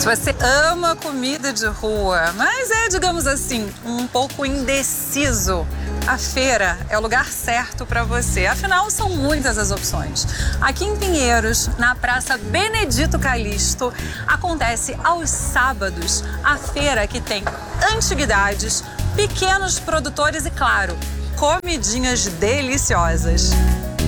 Se você ama comida de rua, mas é, digamos assim, um pouco indeciso, a feira é o lugar certo para você. Afinal, são muitas as opções. Aqui em Pinheiros, na Praça Benedito Calixto, acontece aos sábados a feira que tem antiguidades, pequenos produtores e, claro, comidinhas deliciosas.